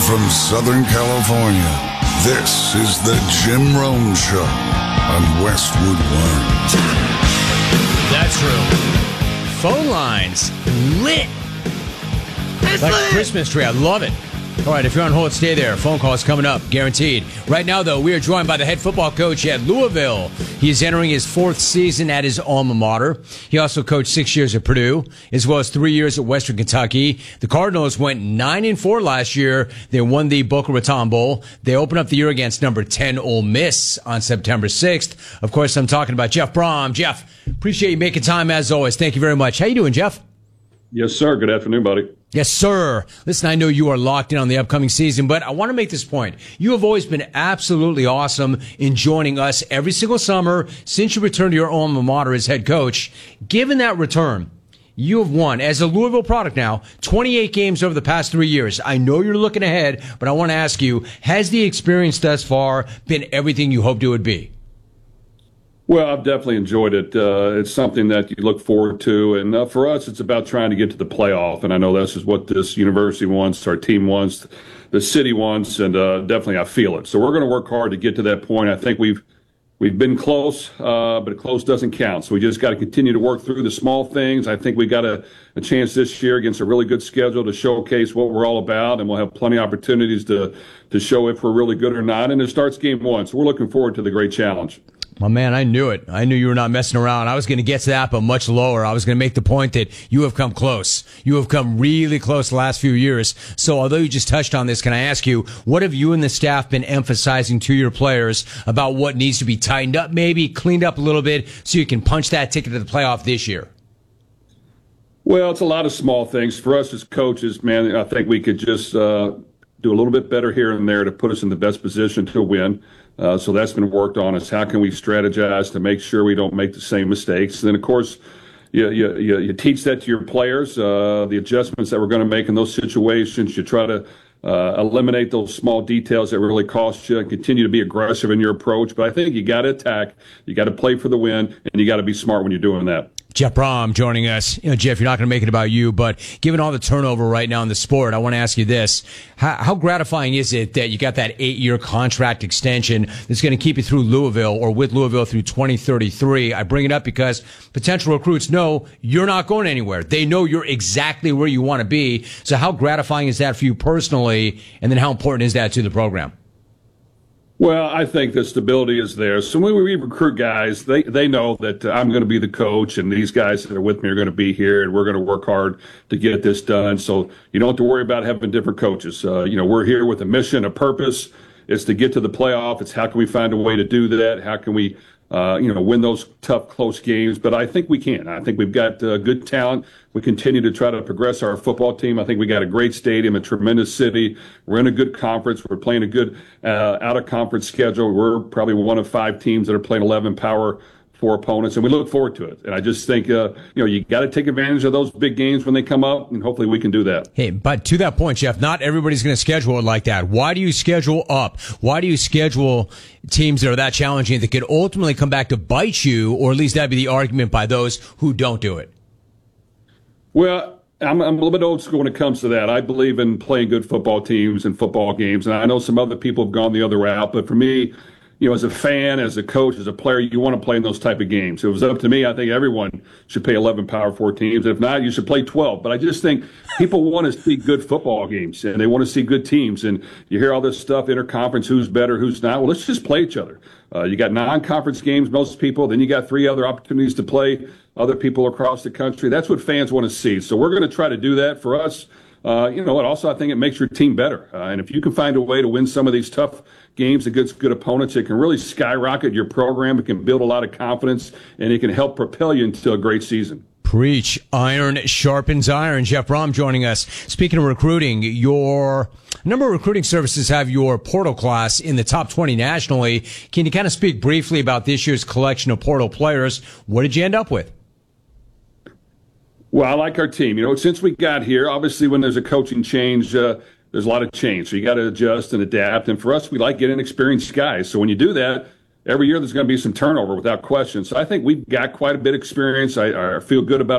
from Southern California, this is the Jim Rome Show on Westwood One. That's true. Phone lines lit. It's Like lit. Christmas tree. I love it. All right, if you're on hold, stay there. Phone calls coming up, guaranteed. Right now, though, we are joined by the head football coach at Louisville. He is entering his 4th season at his alma mater. He also coached 6 years at Purdue, as well as 3 years at Western Kentucky. The Cardinals went 9-4 last year. They won the Boca Raton Bowl. They open up the year against number 10 Ole Miss on September 6th. Of course, I'm talking about Jeff Brohm. Jeff, appreciate you making time as always. Thank you very much. How you doing, Jeff? Yes, sir. Good afternoon, buddy. Yes, sir. Listen, I know you are locked in on the upcoming season, but I want to make this point. You have always been absolutely awesome in joining us every single summer since you returned to your alma mater as head coach. Given that return, you have won, as a Louisville product now, 28 games over the past 3 years. I know you're looking ahead, but I want to ask you, has the experience thus far been everything you hoped it would be? Well, I've definitely enjoyed it. It's something that you look forward to. And for us, it's about trying to get to the playoff. And I know this is what this university wants, our team wants, the city wants, and definitely I feel it. So we're going to work hard to get to that point. I think we've been close, but close doesn't count. So we just got to continue to work through the small things. I think we got a chance this year against a really good schedule to showcase what we're all about, and we'll have plenty of opportunities to show if we're really good or not. And it starts game 1. So we're looking forward to the great challenge. My man, I knew it. I knew you were not messing around. I was going to get to that, but much lower. I was going to make the point that you have come close. You have come really close the last few years. So although you just touched on this, can I ask you, what have you and the staff been emphasizing to your players about what needs to be tightened up, maybe cleaned up a little bit, so you can punch that ticket to the playoff this year? Well, it's a lot of small things. For us as coaches, man, I think we could just do a little bit better here and there to put us in the best position to win. So that's been worked on, is how can we strategize to make sure we don't make the same mistakes. And then, of course, you teach that to your players, the adjustments that we're going to make in those situations. You try to eliminate those small details that really cost you, and continue to be aggressive in your approach. But I think you got to attack, you got to play for the win, and you got to be smart when you're doing that. Jeff Brohm joining us. Jeff, you're not going to make it about you, but given all the turnover right now in the sport, I want to ask you this. How gratifying is it that you got that 8-year contract extension that's going to keep you through Louisville, or with Louisville through 2033? I bring it up because potential recruits know you're not going anywhere. They know you're exactly where you want to be. So how gratifying is that for you personally? And then how important is that to the program? Well, I think the stability is there. So when we recruit guys, they know that I'm going to be the coach, and these guys that are with me are going to be here, and we're going to work hard to get this done. So you don't have to worry about having different coaches. We're here with a mission, a purpose. It's to get to the playoff. It's how can we find a way to do that? How can we win those tough, close games? But I think we can. I think we've got good talent. We continue to try to progress our football team. I think we got a great stadium, a tremendous city. We're in a good conference. We're playing a good out-of-conference schedule. We're probably one of 5 teams that are playing 11 Power 4 opponents, and we look forward to it. And I just think, you got to take advantage of those big games when they come up, and hopefully we can do that. Hey, but to that point, Jeff, not everybody's going to schedule it like that. Why do you schedule up? Why do you schedule teams that are that challenging that could ultimately come back to bite you, or at least that'd be the argument by those who don't do it? Well, I'm a little bit old school when it comes to that. I believe in playing good football teams and football games, and I know some other people have gone the other route, but for me, as a fan, as a coach, as a player, you want to play in those type of games. If it was up to me, I think everyone should play 11 Power 4 teams. If not, you should play 12. But I just think people want to see good football games, and they want to see good teams. And you hear all this stuff, interconference, who's better, who's not. Well, let's just play each other. You got non-conference games, most people. Then you got 3 other opportunities to play other people across the country. That's what fans want to see. So we're going to try to do that for us. Also, I think it makes your team better. And if you can find a way to win some of these tough games against good opponents, it can really skyrocket your program. It can build a lot of confidence, and it can help propel you into a great season. Preach. Iron sharpens iron. Jeff Brohm joining us. Speaking of recruiting, your number of recruiting services have your portal class in the top 20 nationally. Can you kind of speak briefly about this year's collection of portal players? What did you end up with? Well, I like our team. Since we got here, obviously when there's a coaching change, there's a lot of change. So you got to adjust and adapt. And for us, we like getting experienced guys. So when you do that, every year there's going to be some turnover without question. So I think we've got quite a bit of experience. I feel good about